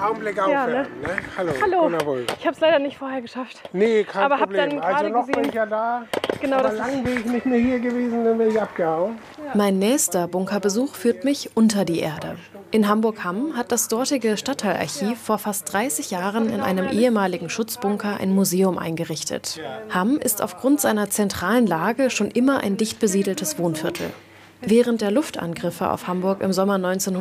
Augenblick Ja, aufhören. ne? Ne? Hallo, Hallo, Gunnar Wolf. ich habe es leider nicht vorher geschafft. Nee, kein Aber hab Problem. dann Also gerade noch bin gesehen- ich ja da. Genau, aber das ist- lang bin ich nicht mehr hier gewesen, dann bin ich abgehauen. Mein nächster Bunkerbesuch führt mich unter die Erde. In Hamburg-Hamm hat das dortige Stadtteilarchiv vor fast 30 Jahren in einem ehemaligen Schutzbunker ein Museum eingerichtet. Hamm ist aufgrund seiner zentralen Lage schon immer ein dicht besiedeltes Wohnviertel. Während der Luftangriffe auf Hamburg im Sommer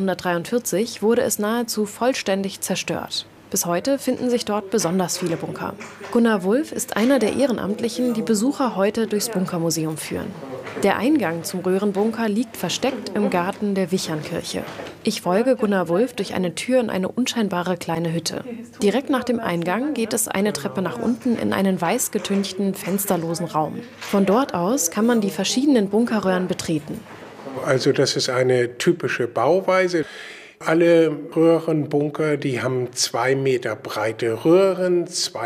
1943 wurde es nahezu vollständig zerstört. Bis heute finden sich dort besonders viele Bunker. Gunnar Wulff ist einer der Ehrenamtlichen, die Besucher heute durchs Bunkermuseum führen. Der Eingang zum Röhrenbunker liegt versteckt im Garten der Wichernkirche. Ich folge Gunnar Wulff durch eine Tür in eine unscheinbare kleine Hütte. Direkt nach dem Eingang geht es eine Treppe nach unten in einen weiß getünchten, fensterlosen Raum. Von dort aus kann man die verschiedenen Bunkerröhren betreten. Also das ist eine typische Bauweise. Alle Röhrenbunker, die haben 2 Meter breite Röhren,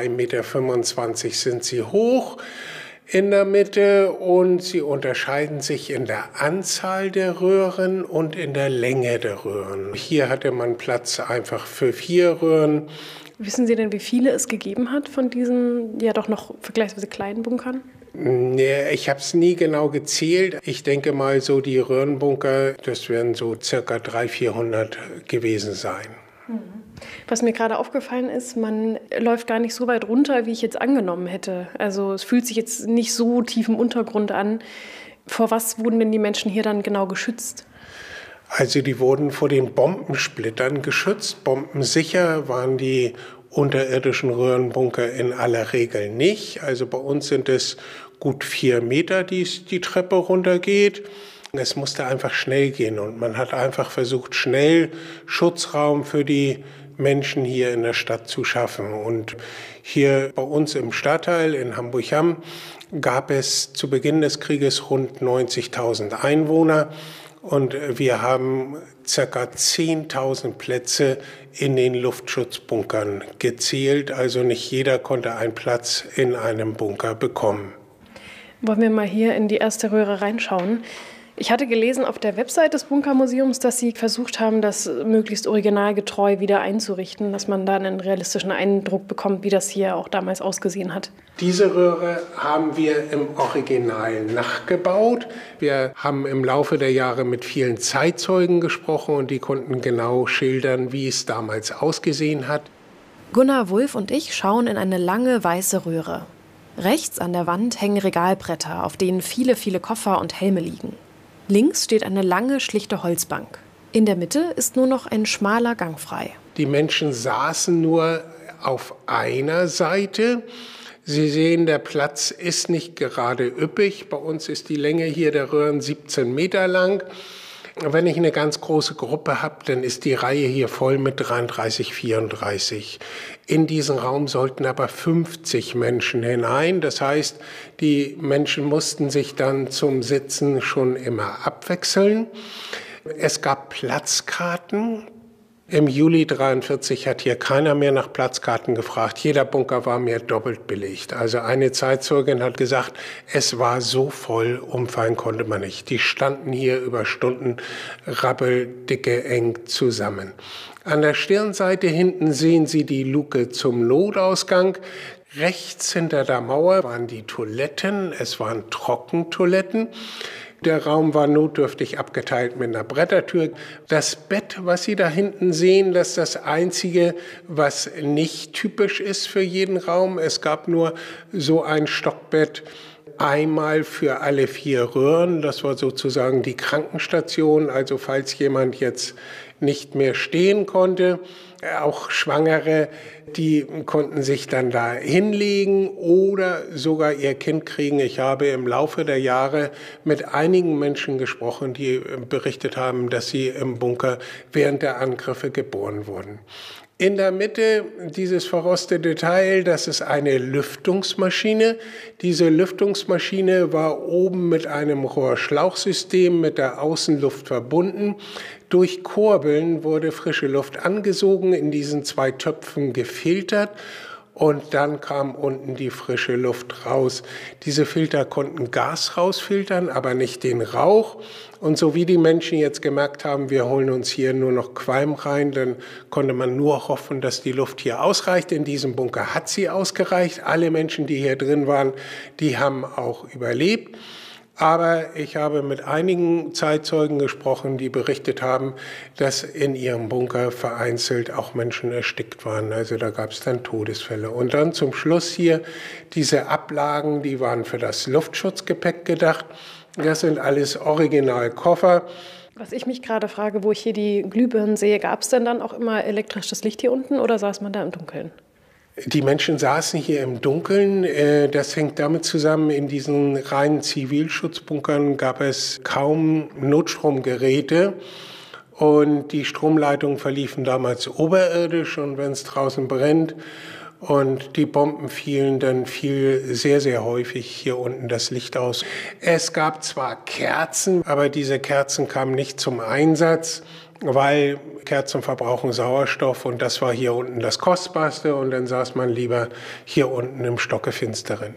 2,25 Meter sind sie hoch in der Mitte und sie unterscheiden sich in der Anzahl der Röhren und in der Länge der Röhren. Hier hatte man Platz einfach für 4 Röhren. Wissen Sie denn, wie viele es gegeben hat von diesen ja doch noch vergleichsweise kleinen Bunkern? Nee, ich habe es nie genau gezählt. Ich denke mal, so die Röhrenbunker, das werden so circa 300-400 gewesen sein. Was mir gerade aufgefallen ist, man läuft gar nicht so weit runter, wie ich jetzt angenommen hätte. Also es fühlt sich jetzt nicht so tief im Untergrund an. Vor was wurden denn die Menschen hier dann genau geschützt? Also die wurden vor den Bombensplittern geschützt. Bombensicher waren die unterirdischen Röhrenbunker in aller Regel nicht. Also bei uns sind es gut 4 Meter, die Treppe runtergeht. Es musste einfach schnell gehen und man hat einfach versucht, schnell Schutzraum für die Menschen hier in der Stadt zu schaffen. Und hier bei uns im Stadtteil in Hamburg-Hamm gab es zu Beginn des Krieges rund 90.000 Einwohner. Und wir haben ca. 10.000 Plätze in den Luftschutzbunkern gezählt. Also nicht jeder konnte einen Platz in einem Bunker bekommen. Wollen wir mal hier in die erste Röhre reinschauen? Ich hatte gelesen auf der Website des Bunkermuseums, dass Sie versucht haben, das möglichst originalgetreu wieder einzurichten, dass man da einen realistischen Eindruck bekommt, wie das hier auch damals ausgesehen hat. Diese Röhre haben wir im Original nachgebaut. Wir haben im Laufe der Jahre mit vielen Zeitzeugen gesprochen und die konnten genau schildern, wie es damals ausgesehen hat. Gunnar Wulff und ich schauen in eine lange weiße Röhre. Rechts an der Wand hängen Regalbretter, auf denen viele, viele Koffer und Helme liegen. Links steht eine lange, schlichte Holzbank. In der Mitte ist nur noch ein schmaler Gang frei. Die Menschen saßen nur auf einer Seite. Sie sehen, der Platz ist nicht gerade üppig. Bei uns ist die Länge hier der Röhren 17 Meter lang. Wenn ich eine ganz große Gruppe habe, dann ist die Reihe hier voll mit 33, 34. In diesen Raum sollten aber 50 Menschen hinein. Das heißt, die Menschen mussten sich dann zum Sitzen schon immer abwechseln. Es gab Platzkarten. Im Juli 1943 hat hier keiner mehr nach Platzkarten gefragt. Jeder Bunker war mehr doppelt belegt. Also eine Zeitzeugin hat gesagt, es war so voll, umfallen konnte man nicht. Die standen hier über Stunden rabbeldicke eng zusammen. An der Stirnseite hinten sehen Sie die Luke zum Notausgang. Rechts hinter der Mauer waren die Toiletten. Es waren Trockentoiletten. Der Raum war notdürftig abgeteilt mit einer Brettertür. Das Bett, was Sie da hinten sehen, das ist das Einzige, was nicht typisch ist für jeden Raum. Es gab nur so ein Stockbett, einmal für alle 4 Röhren. Das war sozusagen die Krankenstation. Also falls jemand jetzt nicht mehr stehen konnte, auch Schwangere, die konnten sich dann da hinlegen oder sogar ihr Kind kriegen. Ich habe im Laufe der Jahre mit einigen Menschen gesprochen, die berichtet haben, dass sie im Bunker während der Angriffe geboren wurden. In der Mitte dieses verrostete Teil, das ist eine Lüftungsmaschine. Diese Lüftungsmaschine war oben mit einem Rohrschlauchsystem mit der Außenluft verbunden. Durch Kurbeln wurde frische Luft angesogen, in diesen 2 Töpfen gefiltert und dann kam unten die frische Luft raus. Diese Filter konnten Gas rausfiltern, aber nicht den Rauch. Und so wie die Menschen jetzt gemerkt haben, wir holen uns hier nur noch Qualm rein, dann konnte man nur hoffen, dass die Luft hier ausreicht. In diesem Bunker hat sie ausgereicht. Alle Menschen, die hier drin waren, die haben auch überlebt. Aber ich habe mit einigen Zeitzeugen gesprochen, die berichtet haben, dass in ihrem Bunker vereinzelt auch Menschen erstickt waren. Also da gab es dann Todesfälle. Und dann zum Schluss hier diese Ablagen, die waren für das Luftschutzgepäck gedacht. Das sind alles Originalkoffer. Was ich mich gerade frage, wo ich hier die Glühbirnen sehe, gab es denn dann auch immer elektrisches Licht hier unten oder saß man da im Dunkeln? Die Menschen saßen hier im Dunkeln. Das hängt damit zusammen, in diesen reinen Zivilschutzbunkern gab es kaum Notstromgeräte. Und die Stromleitungen verliefen damals oberirdisch. Und wenn es draußen brennt und die Bomben fielen, dann fiel sehr, sehr häufig hier unten das Licht aus. Es gab zwar Kerzen, aber diese Kerzen kamen nicht zum Einsatz, weil Kerzen verbrauchen Sauerstoff und das war hier unten das Kostbarste und dann saß man lieber hier unten im Stockefinsteren.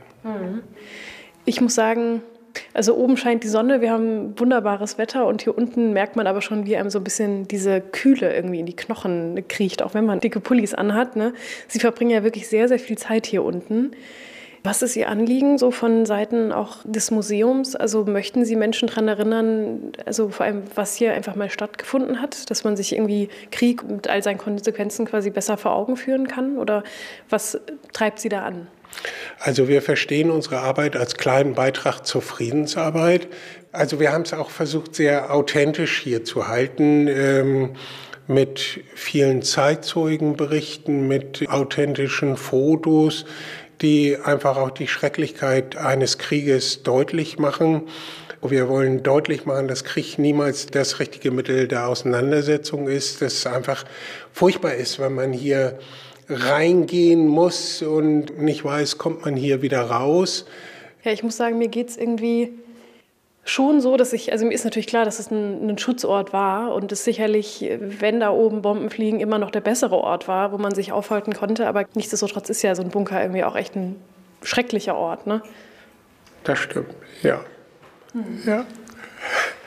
Ich muss sagen, also oben scheint die Sonne, wir haben wunderbares Wetter und hier unten merkt man aber schon, wie einem so ein bisschen diese Kühle irgendwie in die Knochen kriecht, auch wenn man dicke Pullis anhat, ne? Sie verbringen ja wirklich sehr, sehr viel Zeit hier unten. Was ist Ihr Anliegen so von Seiten auch des Museums? Also möchten Sie Menschen daran erinnern, also vor allem, was hier einfach mal stattgefunden hat, dass man sich irgendwie Krieg mit all seinen Konsequenzen quasi besser vor Augen führen kann? Oder was treibt Sie da an? Also wir verstehen unsere Arbeit als kleinen Beitrag zur Friedensarbeit. Also wir haben es auch versucht, sehr authentisch hier zu halten, mit vielen Zeitzeugenberichten, mit authentischen Fotos, die einfach auch die Schrecklichkeit eines Krieges deutlich machen. Wir wollen deutlich machen, dass Krieg niemals das richtige Mittel der Auseinandersetzung ist, dass es einfach furchtbar ist, wenn man hier reingehen muss und nicht weiß, kommt man hier wieder raus. Ja, ich muss sagen, mir geht es irgendwie schon so, dass also mir ist natürlich klar, dass es ein Schutzort war und es sicherlich, wenn da oben Bomben fliegen, immer noch der bessere Ort war, wo man sich aufhalten konnte. Aber nichtsdestotrotz ist ja so ein Bunker irgendwie auch echt ein schrecklicher Ort, ne? Das stimmt, ja. Ja.